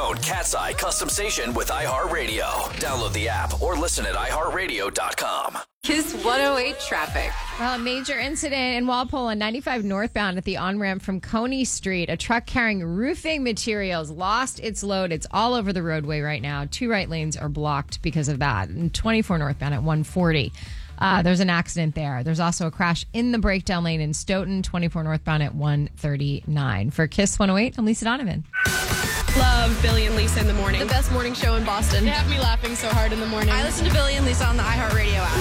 own Cat's Eye custom station with iHeartRadio. Download the app or listen at iHeartRadio.com. Kiss 108 traffic. Well, a major incident in Walpole on 95 northbound at the on-ramp from Coney Street. A truck carrying roofing materials lost its load. It's all over the roadway right now. 2 right lanes are blocked because of that. And 24 northbound at 140. There's an accident there. There's also a crash in the breakdown lane in Stoughton, 24 northbound at 139. For Kiss 108, I'm Lisa Donovan. Love Billy and Lisa in the morning. The best morning show in Boston. They have me laughing so hard in the morning. I listen to Billy and Lisa on the iHeartRadio app.